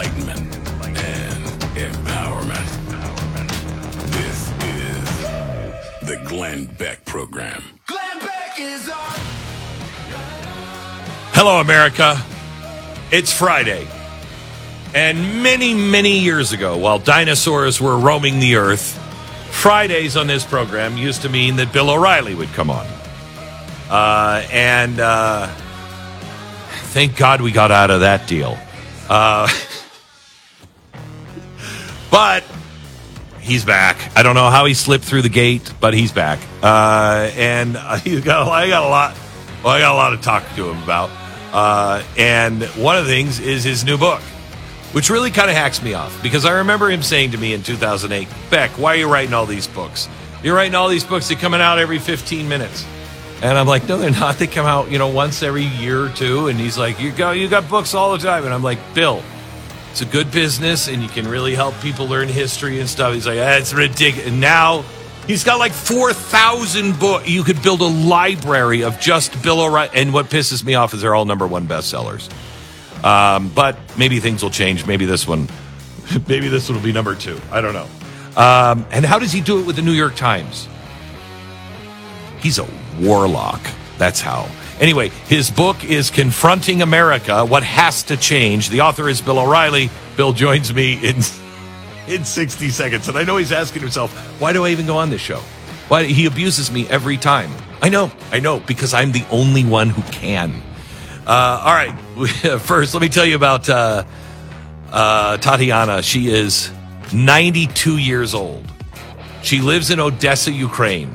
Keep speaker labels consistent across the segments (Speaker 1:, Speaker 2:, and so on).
Speaker 1: enlightenment and empowerment. This is the Glenn Beck Program.
Speaker 2: Glenn Beck is on.
Speaker 3: Hello, America. It's Friday. And many, many years ago, while dinosaurs were roaming the earth, Fridays on this program used to mean that Bill O'Reilly would come on. Thank God we got out of that deal. But he's back. I don't know how he slipped through the gate, but he's back. I got a lot to talk to him about. And one of the things is his new book, which really kind of hacks me off, because I remember him saying to me in 2008, Beck, why are you writing all these books? You're writing all these books, they're coming out every 15 minutes. And I'm like, no, they're not. They come out, once every year or two. And he's like, you got books all the time. And I'm like, Bill, it's a good business, and you can really help people learn history and stuff. He's like, that's ridiculous. And now he's got like 4,000 books. You could build a library of just Bill O'Reilly. And what pisses me off is they're all #1 bestsellers. But maybe things will change. Maybe this one will be number 2. I don't know. And how does he do it with the New York Times? He's a warlock. That's how. Anyway, his book is Confronting America, What Has to Change. The author is Bill O'Reilly. Bill joins me in 60 seconds. And I know he's asking himself, why do I even go on this show? Why he abuses me every time. I know, because I'm the only one who can. All right. First, let me tell you about Tatiana. She is 92 years old. She lives in Odessa, Ukraine.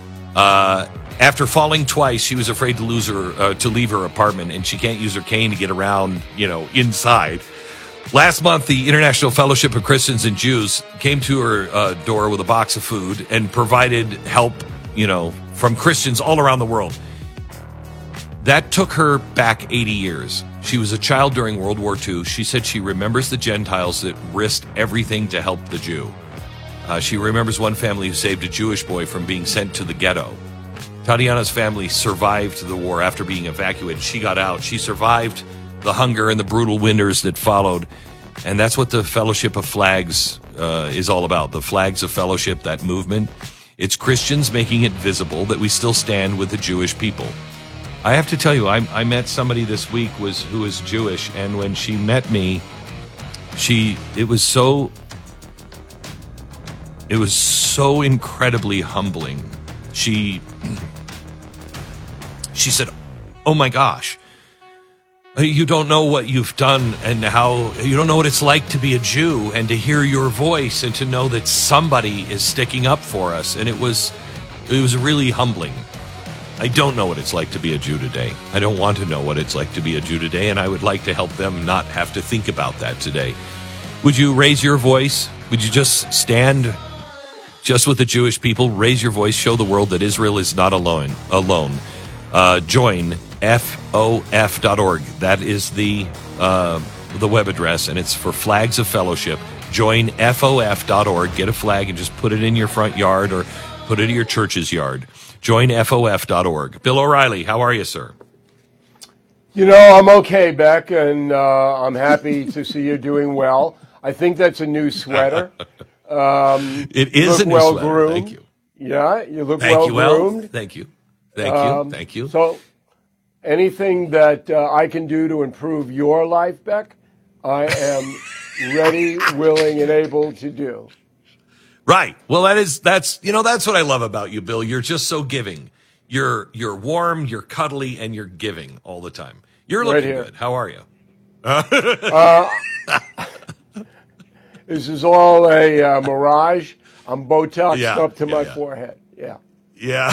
Speaker 3: After falling twice, she was afraid to leave her apartment, and she can't use her cane to get around, inside. Last month, the International Fellowship of Christians and Jews came to her door with a box of food and provided help, from Christians all around the world. That took her back 80 years. She was a child during World War II. She said she remembers the Gentiles that risked everything to help the Jew. She remembers one family who saved a Jewish boy from being sent to the ghetto. Tatiana's family survived the war after being evacuated. She got out. She survived the hunger and the brutal winters that followed. And that's what the Fellowship of Flags is all about. The Flags of Fellowship, that movement. It's Christians making it visible that we still stand with the Jewish people. I have to tell you, I met somebody this week who was Jewish, and when she met me, it was so incredibly humbling. She said, "Oh my gosh, you don't know what you've done, and how you don't know what it's like to be a Jew, and to hear your voice, and to know that somebody is sticking up for us." And it was really humbling. I don't know what it's like to be a Jew today. I don't want to know what it's like to be a Jew today, and I would like to help them not have to think about that today. Would you raise your voice? Would you just stand just with the Jewish people? Raise your voice. Show the world that Israel is not alone. Join FOF.org. That is the web address, and it's for Flags of Fellowship. Join FOF.org. Get a flag and just put it in your front yard, or put it in your church's yard. Join FOF.org. Bill O'Reilly, how are you, sir?
Speaker 4: I'm okay, Beck, and I'm happy to see you doing well. I think that's a new sweater.
Speaker 3: It is a new
Speaker 4: well
Speaker 3: sweater.
Speaker 4: Groomed.
Speaker 3: Thank you.
Speaker 4: Yeah, you look
Speaker 3: Thank you.
Speaker 4: well-groomed.
Speaker 3: Thank you. Thank you.
Speaker 4: So anything that I can do to improve your life, Beck, I am ready, willing, and able to do.
Speaker 3: Right. Well, that's what I love about you, Bill. You're just so giving. You're warm, you're cuddly, and you're giving all the time. You're looking good. How are you?
Speaker 4: This is all a mirage. I'm Botoxed up to my forehead. Yeah.
Speaker 3: Yeah.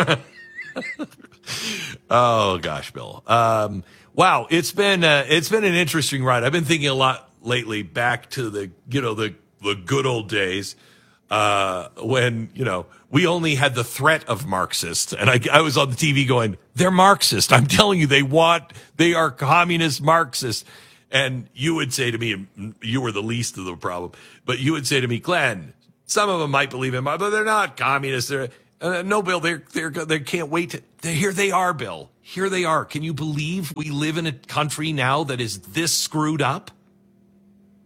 Speaker 3: Oh gosh, Bill. Wow, it's been an interesting ride. I've been thinking a lot lately back to the good old days. When, we only had the threat of Marxists. And I was on the TV going, they're Marxist. I'm telling you, they are communist Marxists. And you would say to me, you were the least of the problem, but you would say to me, Glenn, some of them might believe in, but they're not communists. No, Bill, they can't wait. Here they are, Bill. Here they are. Can you believe we live in a country now that is this screwed up?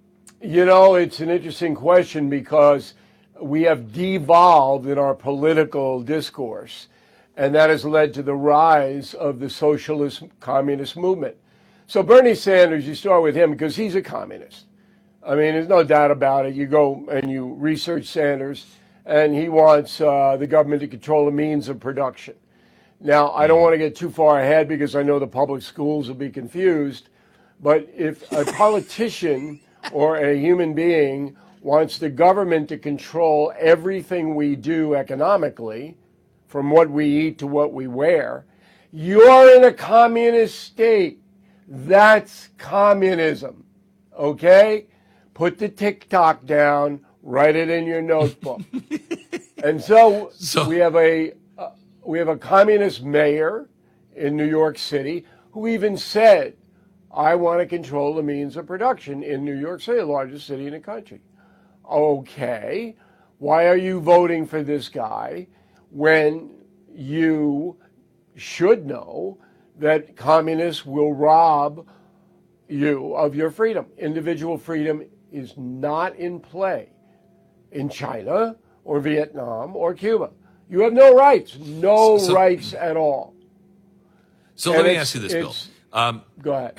Speaker 4: You know, it's an interesting question because we have devolved in our political discourse, and that has led to the rise of the socialist communist movement. So Bernie Sanders, you start with him because he's a communist. I mean, there's no doubt about it. You go and you research Sanders, and he wants the government to control the means of production. Now, I don't want to get too far ahead because I know the public schools will be confused, but if a politician or a human being wants the government to control everything we do economically, from what we eat to what we wear, you're in a communist state. That's communism, okay? Put the TikTok down, write it in your notebook. And so we have a communist mayor in New York City who even said, I want to control the means of production in New York City, the largest city in the country. Okay, why are you voting for this guy when you should know that communists will rob you of your freedom? Individual freedom is not in play in China or Vietnam or Cuba. You have no rights, no rights at all.
Speaker 3: So let me ask you this, Bill.
Speaker 4: Go ahead.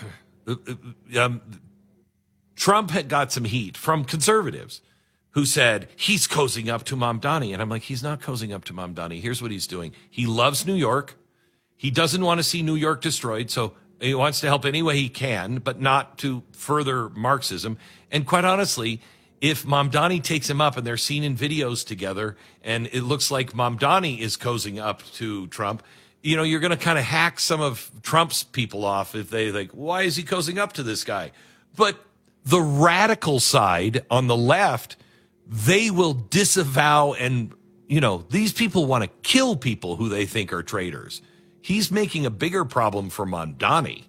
Speaker 3: Trump had got some heat from conservatives who said he's cozying up to Mamdani. And I'm like, he's not cozying up to Mamdani. Here's what he's doing. He loves New York. He doesn't want to see New York destroyed. So he wants to help any way he can, but not to further Marxism. And quite honestly, if Mamdani takes him up and they're seen in videos together and it looks like Mamdani is cozying up to Trump, you know, you're going to kind of hack some of Trump's people off if they think, why is he cozying up to this guy? But the radical side on the left, they will disavow and, you know, these people want to kill people who they think are traitors. He's making a bigger problem for Mamdani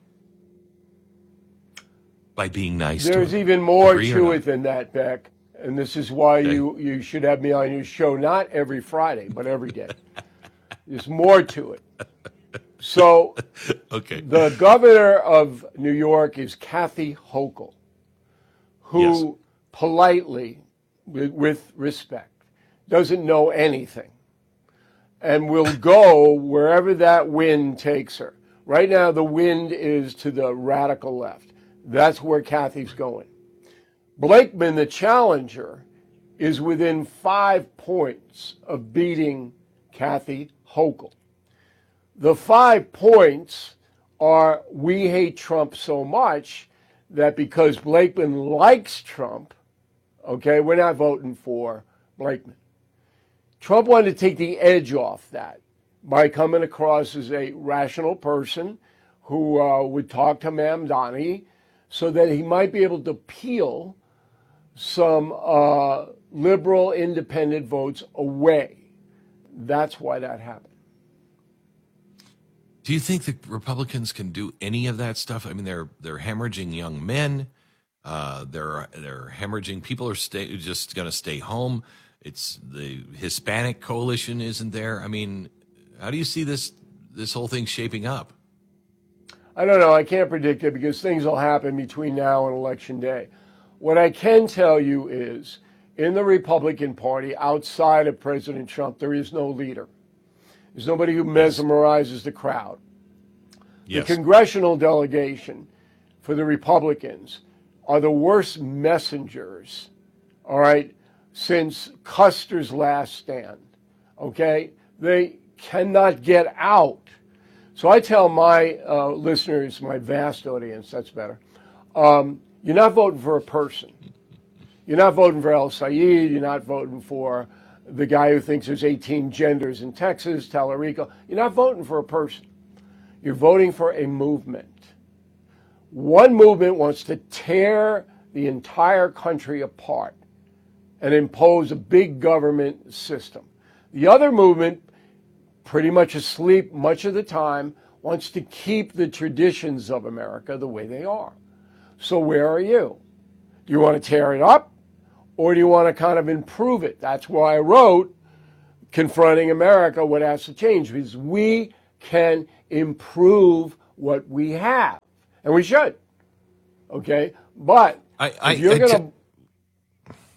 Speaker 3: by being nice to him.
Speaker 4: There's even more to it than that, Beck. And this is why you should have me on your show, not every Friday, but every day. There's more to it. So
Speaker 3: okay.
Speaker 4: The governor of New York is Kathy Hochul, who politely, with respect, doesn't know anything and will go wherever that wind takes her. Right now, the wind is to the radical left. That's where Kathy's going. Blakeman, the challenger, is within 5 points of beating Kathy Hochul. The 5 points are we hate Trump so much that because Blakeman likes Trump, okay, we're not voting for Blakeman. Trump wanted to take the edge off that by coming across as a rational person who would talk to Mamdani so that he might be able to peel some liberal independent votes away. That's why that happened.
Speaker 3: Do you think the Republicans can do any of that stuff? I mean, they're hemorrhaging young men. They're hemorrhaging. People are just going to stay home. It's the Hispanic coalition isn't there. I mean, how do you see this whole thing shaping up?
Speaker 4: I don't know. I can't predict it because things will happen between now and Election Day. What I can tell you is, in the Republican Party, outside of President Trump, there is no leader. There's nobody who mesmerizes the crowd.
Speaker 3: Yes.
Speaker 4: The congressional delegation for the Republicans are the worst messengers, all right, since Custer's last stand, okay? They cannot get out. So I tell my listeners, my vast audience, that's better, you're not voting for a person. You're not voting for El Sayed. You're not voting for the guy who thinks there's 18 genders in Texas, Tallarico. You're not voting for a person. You're voting for a movement. One movement wants to tear the entire country apart and impose a big government system. The other movement, pretty much asleep much of the time, wants to keep the traditions of America the way they are. So where are you? Do you want to tear it up? Or do you want to kind of improve it? That's why I wrote Confronting America, What Has to Change, because we can improve what we have. And we should. Okay? But if you're going to...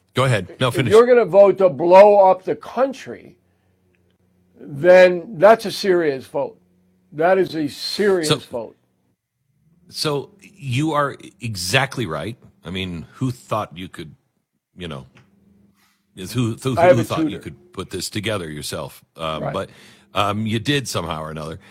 Speaker 3: Go ahead. No,
Speaker 4: If
Speaker 3: finish.
Speaker 4: you're going to vote to blow up the country, then that's a serious vote. That is a serious vote.
Speaker 3: So you are exactly right. I mean, who thought you could, who thought you could put this together yourself?
Speaker 4: Right.
Speaker 3: But you did somehow or another.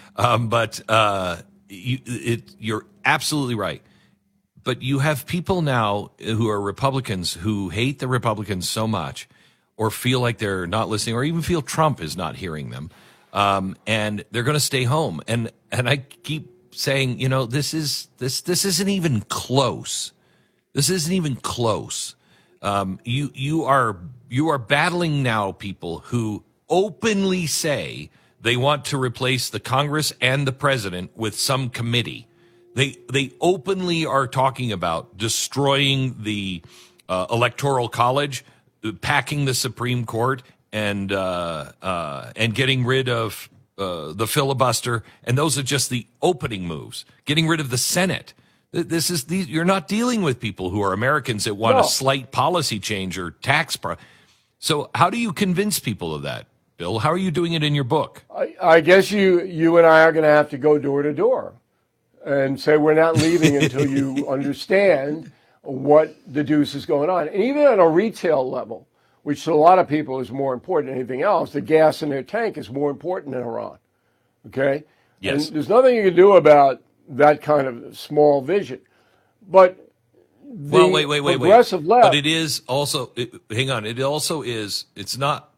Speaker 3: You're absolutely right. But you have people now who are Republicans who hate the Republicans so much, or feel like they're not listening, or even feel Trump is not hearing them, and they're going to stay home. And I keep saying, this isn't even close. This isn't even close. You are battling now people who openly say they want to replace the Congress and the president with some committee. They openly are talking about destroying the Electoral College, packing the Supreme Court, and getting rid of the filibuster. And those are just the opening moves. Getting rid of the Senate. You're not dealing with people who are Americans that want a slight policy change or tax. So how do you convince people of that, Bill? How are you doing it in your book?
Speaker 4: I guess you and I are going to have to go door to door and say we're not leaving until you understand what the deuce is going on. And even on a retail level, which to a lot of people is more important than anything else, the gas in their tank is more important than Iran. Okay?
Speaker 3: Yes.
Speaker 4: And there's nothing you can do about that kind of small vision. But the progressive left...
Speaker 3: But it is also... hang on. It also is... It's not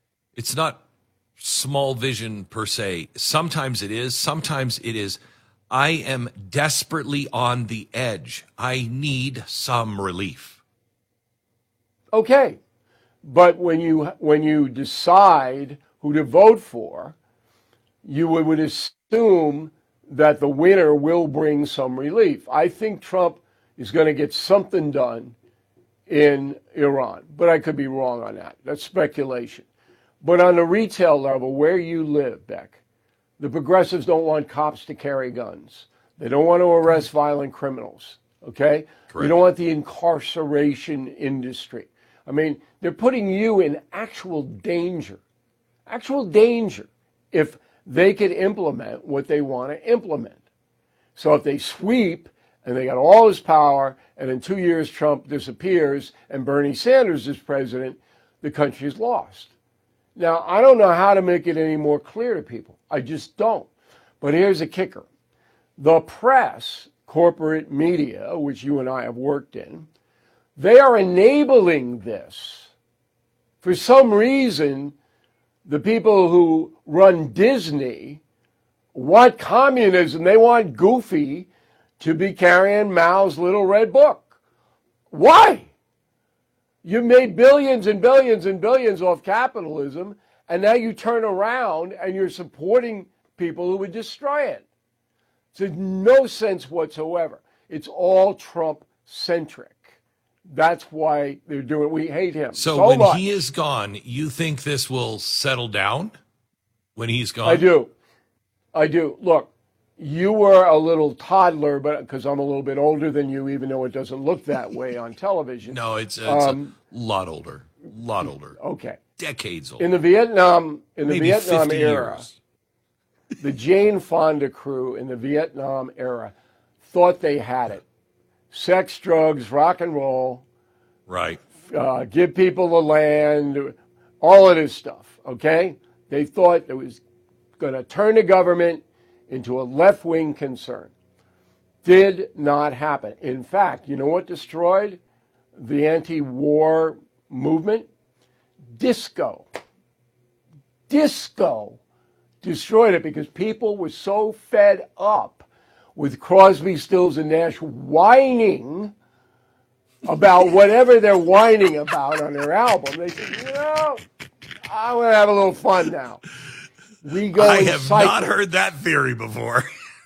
Speaker 3: small vision per se. Sometimes it is. Sometimes it is... I am desperately on the edge. I need some relief.
Speaker 4: Okay. But when you decide who to vote for, you would assume that the winner will bring some relief. I think Trump is going to get something done in Iran, but I could be wrong on that. That's speculation. But on the retail level, where you live, Beck, the progressives don't want cops to carry guns. They don't want to arrest violent criminals, okay?
Speaker 3: Correct.
Speaker 4: You don't want the incarceration industry. I mean, they're putting you in actual danger if they could implement what they want to implement. So if they sweep and they got all this power and in 2 years Trump disappears and Bernie Sanders is president, the country is lost. Now, I don't know how to make it any more clear to people. I just don't. But here's a kicker. The press, corporate media, which you and I have worked in, they are enabling this. For some reason, the people who run Disney want communism. They want Goofy to be carrying Mao's little red book. Why? You made billions and billions and billions off capitalism, and now you turn around and you're supporting people who would destroy it. It's no sense whatsoever. It's all Trump-centric. That's why they're doing it. We hate him so
Speaker 3: when
Speaker 4: much.
Speaker 3: He is gone, you think this will settle down when he's gone?
Speaker 4: I do. Look, you were a little toddler, but because I'm a little bit older than you, even though it doesn't look that way on television.
Speaker 3: No, it's a lot older.
Speaker 4: Okay.
Speaker 3: Decades older.
Speaker 4: In the Vietnam
Speaker 3: Maybe
Speaker 4: era,
Speaker 3: 50 years.
Speaker 4: the Jane Fonda crew in the Vietnam era thought they had it. Sex, drugs, rock and roll.
Speaker 3: Right.
Speaker 4: Give people the land, all of this stuff, okay? They thought it was going to turn the government into a left-wing concern. Did not happen. In fact, you know what destroyed the anti-war movement? Disco. Disco destroyed it because people were so fed up with Crosby, Stills, and Nash whining about whatever they're whining about on their album. They said, I want to have a little fun now. We go
Speaker 3: I
Speaker 4: in
Speaker 3: have
Speaker 4: cycles.
Speaker 3: not heard that theory before.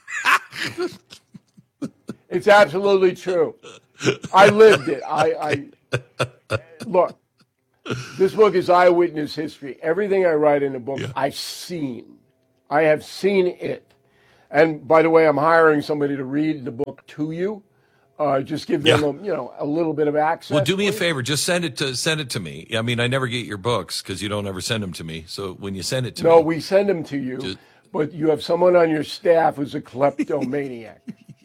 Speaker 4: It's absolutely true. I lived it. I look, this book is eyewitness history. Everything I write in the book, I've seen. I have seen it. And by the way, I'm hiring somebody to read the book to you. Just give them, a little bit of access.
Speaker 3: Well, do me a
Speaker 4: please.
Speaker 3: favor. Just send it to me. I mean, I never get your books because you don't ever send them to me. So when you send it to me.
Speaker 4: No, we send them to you, but you have someone on your staff who's a kleptomaniac.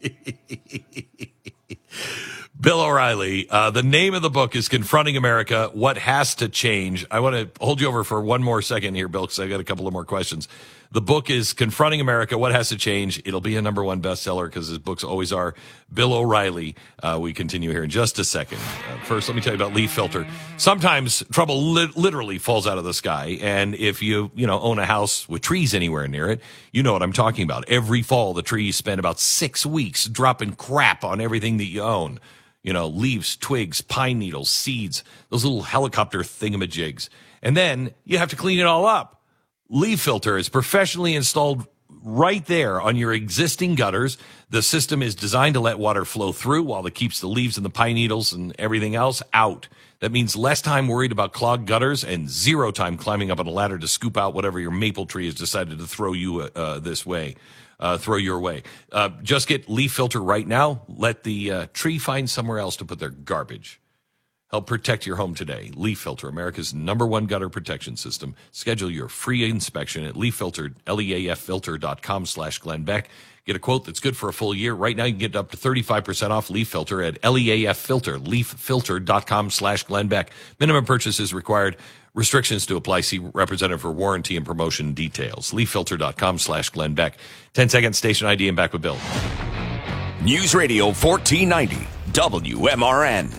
Speaker 3: Bill O'Reilly, the name of the book is Confronting America, What Has to Change. I want to hold you over for one more second here, Bill, because I got a couple of more questions. The book is Confronting America, What Has to Change. It'll be a #1 bestseller because his books always are. Bill O'Reilly. We continue here in just a second. First, let me tell you about Leaf Filter. Sometimes trouble literally falls out of the sky, and if you own a house with trees anywhere near it, you know what I'm talking about. Every fall, the trees spend about 6 weeks dropping crap on everything that you own. Leaves, twigs, pine needles, seeds, those little helicopter thingamajigs. And then you have to clean it all up. Leaf Filter is professionally installed right there on your existing gutters. The system is designed to let water flow through while it keeps the leaves and the pine needles and everything else out. That means less time worried about clogged gutters and 0 time climbing up on a ladder to scoop out whatever your maple tree has decided to throw you throw your way. Just get Leaf Filter right now. Let the tree find somewhere else to put their garbage. Help protect your home today. Leaf Filter, America's #1 gutter protection system. Schedule your free inspection at leaffilter, leaffilter.com/Glenn Beck. Get a quote that's good for a full year. Right now, you can get up to 35% off Leaf Filter at leaffilter.com/Glenn Beck. Minimum purchase is required. Restrictions to apply. See representative for warranty and promotion details. leaffilter.com/Glenn Beck. 10-second station ID and back with Bill.
Speaker 5: News Radio 1490 WMRN.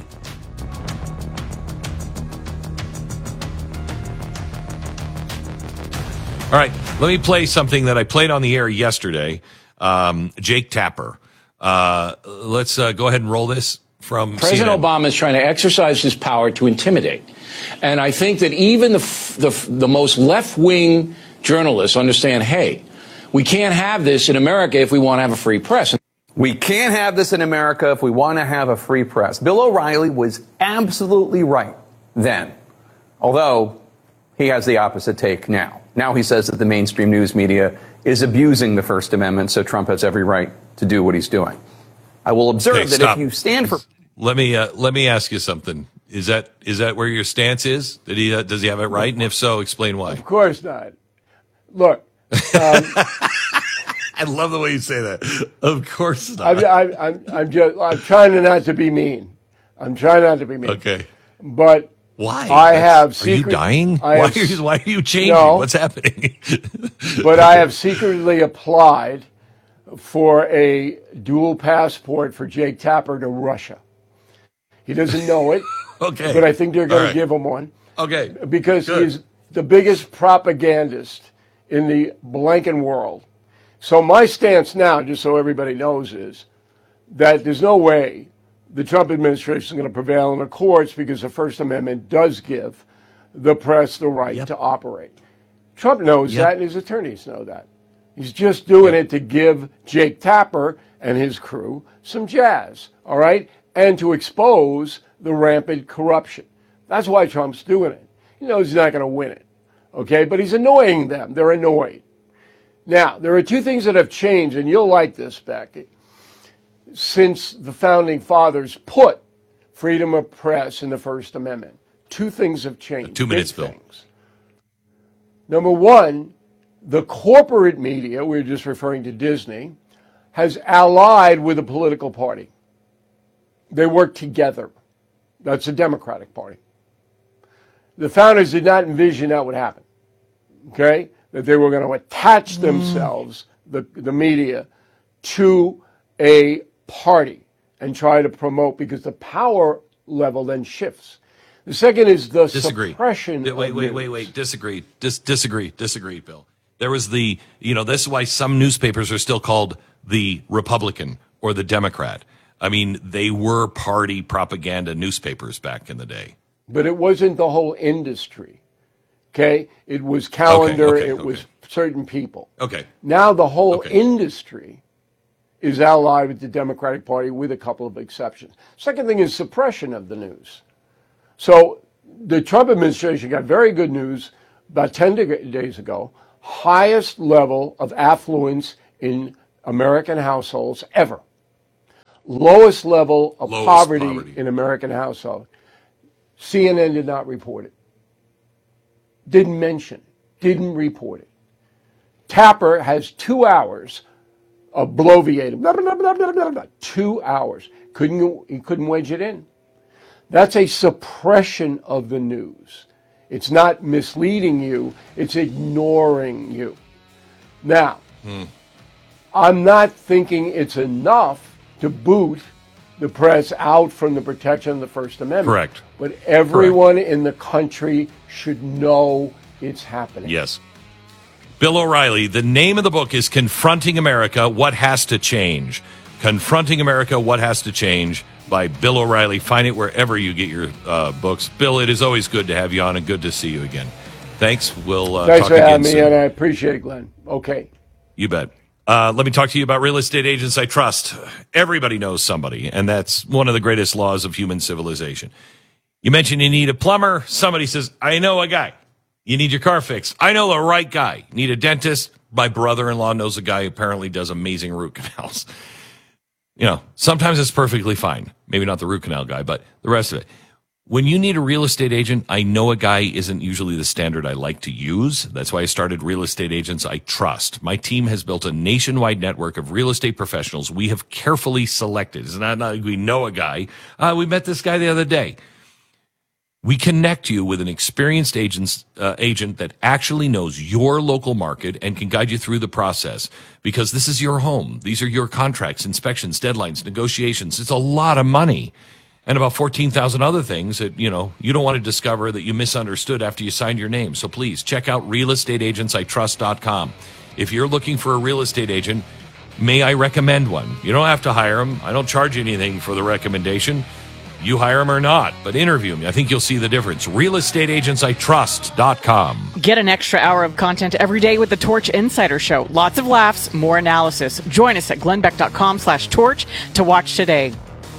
Speaker 3: All right, let me play something that I played on the air yesterday. Jake Tapper. Let's go ahead and roll this from
Speaker 6: President
Speaker 3: CNN.
Speaker 6: Obama is trying to exercise his power to intimidate. And I think that even the most left-wing journalists understand, hey, we can't have this in America if we want to have a free press.
Speaker 7: We can't have this in America if we want to have a free press. Bill O'Reilly was absolutely right then, although he has the opposite take now. Now he says that the mainstream news media is abusing the First Amendment, so Trump has every right to do what he's doing. I will observe that if you stand for...
Speaker 3: Let me ask you something. Is that where your stance is? Does he have it right? And if so, explain why.
Speaker 4: Of course not. Look.
Speaker 3: I love the way you say that. Of course not.
Speaker 4: I'm trying not to be mean.
Speaker 3: Okay.
Speaker 4: But
Speaker 3: why?
Speaker 4: Are
Speaker 3: you dying? Why are you changing?
Speaker 4: No,
Speaker 3: What's happening?
Speaker 4: But I have secretly applied for a dual passport for Jake Tapper to Russia. He doesn't know it.
Speaker 3: Okay.
Speaker 4: But I think they're going to give him one.
Speaker 3: Okay.
Speaker 4: Because
Speaker 3: Good.
Speaker 4: he's the biggest propagandist in the blanking world. So my stance now, just so everybody knows, is that there's no way the Trump administration is going to prevail in the courts because the First Amendment does give the press the right to operate. Trump knows that, and his attorneys know that. He's just doing it to give Jake Tapper and his crew some jazz, all right, and to expose the rampant corruption. That's why Trump's doing it. He knows he's not going to win it, okay, but he's annoying them. They're annoyed. Now, there are 2 things that have changed, and you'll like this, Becky, since the Founding Fathers put freedom of press in the First Amendment. 2 things have changed.
Speaker 3: 2 minutes, Bill.
Speaker 4: Things. Number 1, the corporate media, we're just referring to Disney, has allied with the political party. They work together. That's the Democratic Party. The founders did not envision that would happen, okay? That they were going to attach themselves, the media, to a party and try to promote, because the power level then shifts. The second is the suppression.
Speaker 3: Wait. Disagree, Bill. There was this is why some newspapers are still called the Republican or the Democrat. I mean, they were party propaganda newspapers back in the day.
Speaker 4: But it wasn't the whole industry, okay? It was calendar, it was certain people.
Speaker 3: Okay.
Speaker 4: Now the whole industry is allied with the Democratic Party with a couple of exceptions. Second thing is suppression of the news. So the Trump administration got very good news about 10 days ago, highest level of affluence in American households ever. lowest level of
Speaker 3: Lowest
Speaker 4: poverty in American household. CNN did not report it. Didn't mention it. Didn't report it. Tapper has 2 hours of bloviating. Blah, blah, blah, blah, blah, blah. 2 hours. He couldn't wedge it in. That's a suppression of the news. It's not misleading you. It's ignoring you. Now, I'm not thinking it's enough to boot the press out from the protection of the First Amendment.
Speaker 3: Correct.
Speaker 4: But everyone in the country should know it's happening.
Speaker 3: Yes. Bill O'Reilly, the name of the book is Confronting America, What Has to Change. Confronting America, What Has to Change by Bill O'Reilly. Find it wherever you get your books. Bill, it is always good to have you on and good to see you again. Thanks. We'll
Speaker 4: Thanks
Speaker 3: talk
Speaker 4: for having
Speaker 3: again
Speaker 4: me,
Speaker 3: soon.
Speaker 4: and I appreciate it, Glenn. Okay.
Speaker 3: You bet. Let me talk to you about real estate agents I trust. Everybody knows somebody, and that's one of the greatest laws of human civilization. You mentioned you need a plumber. Somebody says, I know a guy. You need your car fixed. I know the right guy. Need a dentist. My brother-in-law knows a guy who apparently does amazing root canals. You know, sometimes it's perfectly fine. Maybe not the root canal guy, but the rest of it. When you need a real estate agent, I know a guy isn't usually the standard I like to use. That's why I started Real Estate Agents I Trust. My team has built a nationwide network of real estate professionals we have carefully selected. It's not like we know a guy. We met this guy the other day. We connect you with an experienced agent that actually knows your local market and can guide you through the process, because this is your home. These are your contracts, inspections, deadlines, negotiations. It's a lot of money. And about 14,000 other things that, you know, you don't want to discover that you misunderstood after you signed your name. So please check out realestateagentsitrust.com. If you're looking for a real estate agent, may I recommend one? You don't have to hire them. I don't charge you anything for the recommendation. You hire them or not, but interview me. I think you'll see the difference. realestateagentsitrust.com.
Speaker 8: Get an extra hour of content every day with the Torch Insider Show. Lots of laughs, more analysis. Join us at glennbeck.com/torch to watch today.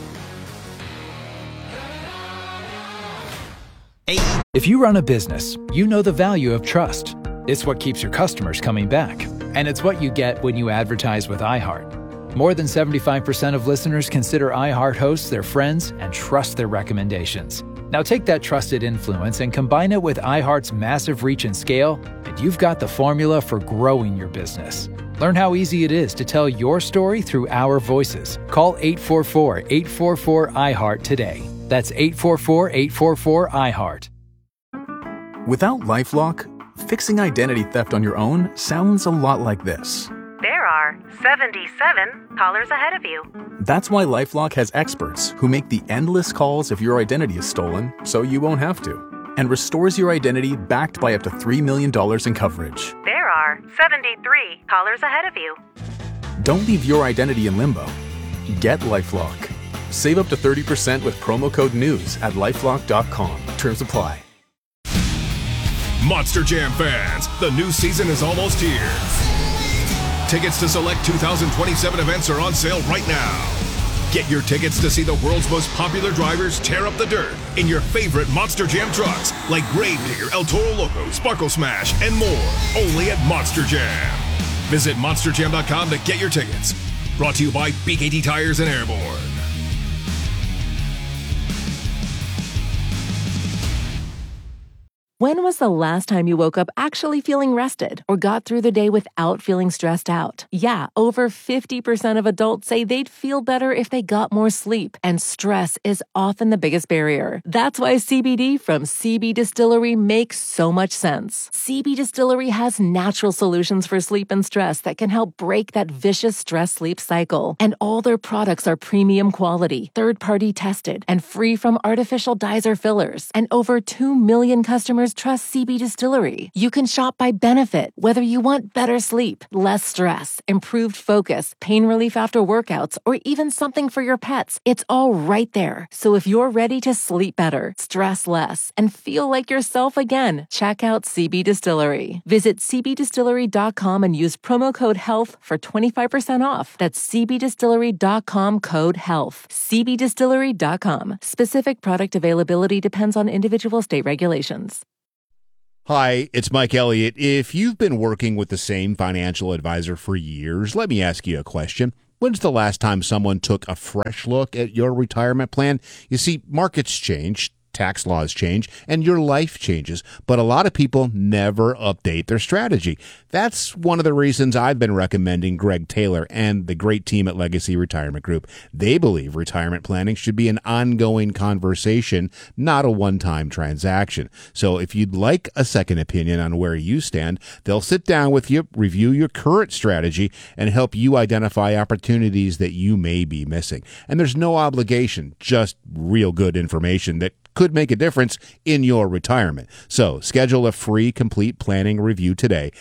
Speaker 9: If you run a business, you know the value of trust. It's what keeps your customers coming back. And it's what you get when you advertise with iHeart. More than 75% of listeners consider iHeart hosts their friends and trust their recommendations. Now take that trusted influence and combine it with iHeart's massive reach and scale, and you've got the formula for growing your business. Learn how easy it is to tell your story through our voices. Call 844-844-iHeart today. That's 844-844-iHeart.
Speaker 10: Without LifeLock, fixing identity theft on your own sounds a lot like this.
Speaker 11: There are 77 callers ahead of you.
Speaker 10: That's why LifeLock has experts who make the endless calls if your identity is stolen, so you won't have to, and restores your identity backed by up to $3 million in coverage.
Speaker 11: There are 73 callers ahead of you.
Speaker 10: Don't leave your identity in limbo. Get LifeLock. Save up to 30% with promo code NEWS at LifeLock.com. Terms apply.
Speaker 12: Monster Jam fans, the new season is almost here. Tickets to select 2027 events are on sale right now. Get your tickets to see the world's most popular drivers tear up the dirt in your favorite Monster Jam trucks like Gravedigger, El Toro Loco, Sparkle Smash, and more. Only at Monster Jam. Visit monsterjam.com to get your tickets. Brought to you by BKT Tires and Airborne.
Speaker 13: When was the last time you woke up actually feeling rested or got through the day without feeling stressed out? Yeah, over 50% of adults say they'd feel better if they got more sleep, and stress is often the biggest barrier. That's why CBD from CB Distillery makes so much sense. CB Distillery has natural solutions for sleep and stress that can help break that vicious stress-sleep cycle. And all their products are premium quality, third-party tested, and free from artificial dyes or fillers. And over 2 million customers trust CB Distillery. You can shop by benefit, whether you want better sleep, less stress, improved focus, pain relief after workouts, or even something for your pets. It's all right there. So if you're ready to sleep better, stress less, and feel like yourself again, check out CB Distillery. Visit cbdistillery.com and use promo code HEALTH for 25% off. That's cbdistillery.com code HEALTH. cbdistillery.com. Specific product availability depends on individual state regulations.
Speaker 14: Hi, it's Mike Elliott. If you've been working with the same financial advisor for years, let me ask you a question. When's the last time someone took a fresh look at your retirement plan? You see, markets change, tax laws change, and your life changes, but a lot of people never update their strategy. That's one of the reasons I've been recommending Greg Taylor and the great team at Legacy Retirement Group. They believe retirement planning should be an ongoing conversation, not a one-time transaction. So if you'd like a second opinion on where you stand, they'll sit down with you, review your current strategy, and help you identify opportunities that you may be missing. And there's no obligation, just real good information that could make a difference in your retirement. So schedule a free complete planning review today.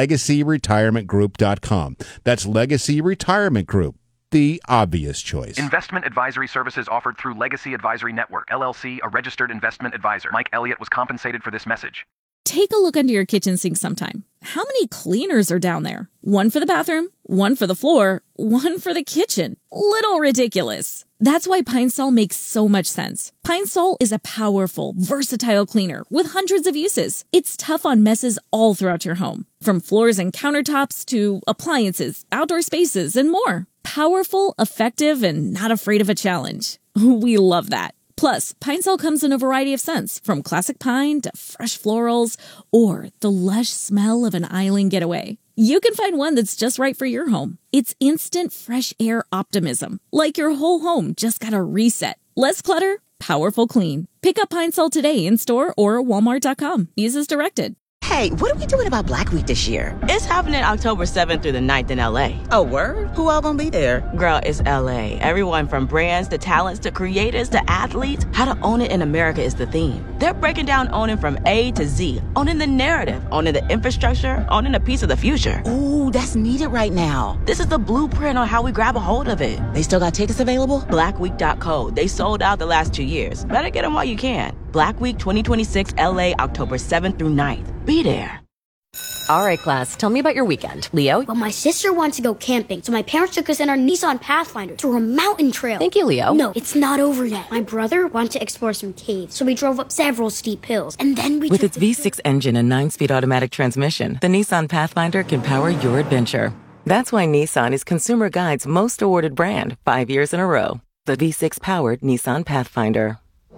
Speaker 14: LegacyRetirementGroup.com. That's Legacy Retirement Group, the obvious choice.
Speaker 15: Investment advisory services offered through Legacy Advisory Network, LLC, a registered investment advisor. Mike Elliott was compensated for this message.
Speaker 16: Take a look under your kitchen sink sometime. How many cleaners are down there? One for the bathroom, one for the floor, one for the kitchen. Little ridiculous. That's why Pine Sol makes so much sense. Pine Sol is a powerful, versatile cleaner with hundreds of uses. It's tough on messes all throughout your home, from floors and countertops to appliances, outdoor spaces, and more. Powerful, effective, and not afraid of a challenge. We love that. Plus, Pine Sol comes in a variety of scents, from classic pine to fresh florals, or the lush smell of an island getaway. You can find one that's just right for your home. It's instant fresh air optimism, like your whole home just got a reset. Less clutter, powerful clean. Pick up Pine Sol today in store or Walmart.com. Use as directed.
Speaker 17: Hey, what are we doing about Black Week this year?
Speaker 18: It's happening October 7th through the 9th in LA.
Speaker 17: Oh, word? Who all gonna be there?
Speaker 18: Girl, it's LA. Everyone from brands to talents to creators to athletes. How to own it in America is the theme. They're breaking down owning from A to Z. Owning the narrative, owning the infrastructure, owning a piece of the future.
Speaker 17: Ooh, that's needed right now.
Speaker 18: This is the blueprint on how we grab a hold of it.
Speaker 17: They still got tickets available?
Speaker 18: Blackweek.co. They sold out the last 2 years. Better get them while you can. Black Week 2026 LA, October 7th through 9th. Be there.
Speaker 19: All right, class, tell me about your weekend. Leo?
Speaker 20: Well, my sister wanted to go camping, so my parents took us in our Nissan Pathfinder through a mountain trail.
Speaker 19: Thank you, Leo.
Speaker 20: No, it's not over yet. My brother wanted to explore some caves, so we drove up several steep hills, and then we
Speaker 21: With its V6 engine and 9-speed automatic transmission, the Nissan Pathfinder can power your adventure. That's why Nissan is Consumer Guide's most awarded brand 5 years in a row. The V6-powered Nissan Pathfinder.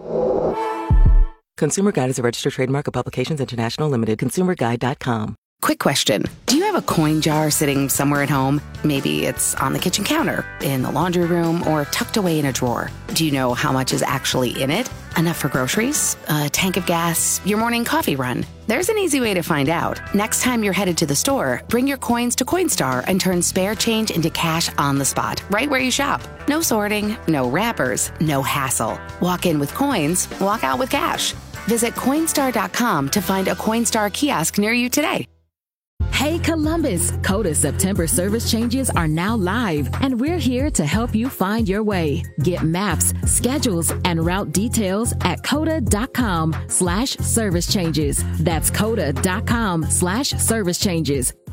Speaker 21: Consumer Guide is a registered trademark of Publications International Limited. ConsumerGuide.com.
Speaker 22: Quick question. Do you have a coin jar sitting somewhere at home? Maybe it's on the kitchen counter, in the laundry room, or tucked away in a drawer. Do you know how much is actually in it? Enough for groceries? A tank of gas? Your morning coffee run? There's an easy way to find out. Next time you're headed to the store, bring your coins to Coinstar and turn spare change into cash on the spot, right where you shop. No sorting, no wrappers, no hassle. Walk in with coins, walk out with cash. Visit Coinstar.com to find a Coinstar kiosk near you today.
Speaker 23: Hey Columbus, Coda September service changes are now live, and we're here to help you find your way. Get maps, schedules, and route details at Coda.com/service changes. That's Coda.com/service changes.